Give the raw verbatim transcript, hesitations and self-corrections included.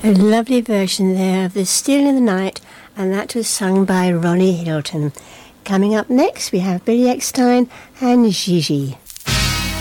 A lovely version there of The Still in the Night, and that was sung by Ronnie Hilton. Coming up next, we have Billy Eckstine and Gigi.